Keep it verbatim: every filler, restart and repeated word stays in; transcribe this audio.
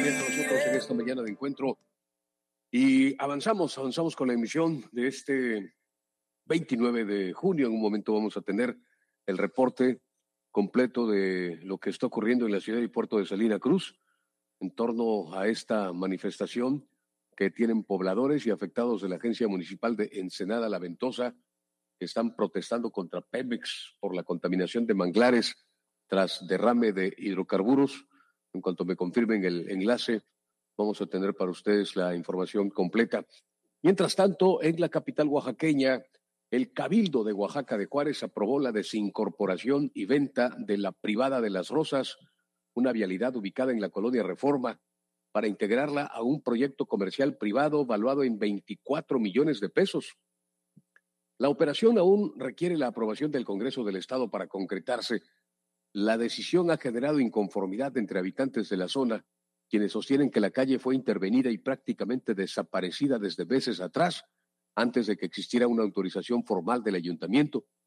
bien con nosotros en esta mañana de encuentro y avanzamos, avanzamos con la emisión de este veintinueve de junio. En un momento vamos a tener el reporte completo de lo que está ocurriendo en la ciudad y puerto de Salina Cruz en torno a esta manifestación que tienen pobladores y afectados de la Agencia Municipal de Ensenada La Ventosa, que están protestando contra Pemex por la contaminación de manglares tras derrame de hidrocarburos. En cuanto me confirmen el enlace, vamos a tener para ustedes la información completa. Mientras tanto, en la capital oaxaqueña, el Cabildo de Oaxaca de Juárez aprobó la desincorporación y venta de la Privada de las Rosas, una vialidad ubicada en la colonia Reforma, para integrarla a un proyecto comercial privado valuado en veinticuatro millones de pesos. La operación aún requiere la aprobación del Congreso del Estado para concretarse. La decisión ha generado inconformidad entre habitantes de la zona, quienes sostienen que la calle fue intervenida y prácticamente desaparecida desde meses atrás, antes de que existiera una autorización formal del ayuntamiento.